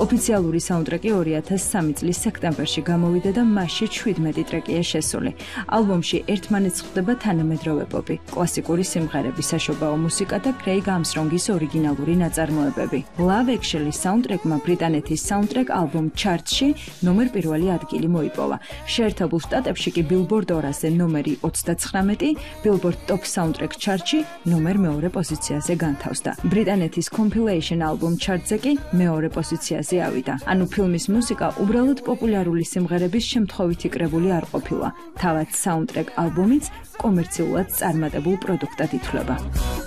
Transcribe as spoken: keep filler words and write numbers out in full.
ოფიციალური საუნდტრეკი ორი ათას სამი წლის სექტემბერში გამოვიდა და მასში შვიდმეტი ტრეკია შესული. ალბომში ერთმანეთს ხვდება თანამედროვე პოპი, კლასიკური სიმღერები, საშობაო მუსიკა და კრეიგ ამსტრონგის ორიგინალური ნაწარმოებები. Love Actually საუნდტრეკმა ბრიტანეთის საუნდტრეკ ალბომ ჩარტში ნომერ პირველი ადგილი მოიპოვა. შეერთებულ შტატებში კი Billboard ორასზე ნომერი ოცდაცხრამეტი, Billboard Top Soundtrack ჩარტში ნომერ მეორე პოზიციაზე განთავსდა. ბრიტანეთის compilation ალბომ ჩარტზე კი მეორე პოზიციაზე ავიდა. ანუ ფილმის მუსიკა უბრალოდ პოპულარული სიმღერების შემთხვევითი კრებული არ ყოფილა. თავად საუნდტრეკ ალბომიც კომერციულად წარმატებულ პროდუქტად ითვლება.